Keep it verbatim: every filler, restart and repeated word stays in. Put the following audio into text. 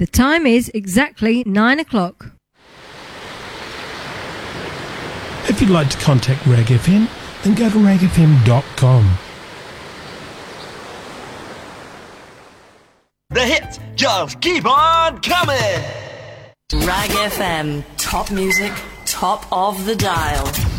The time is exactly nine o'clock. If you'd like to contact Rag F M, then go to rag f m dot com. The hits just keep on coming. Rag F M, top music, top of the dial.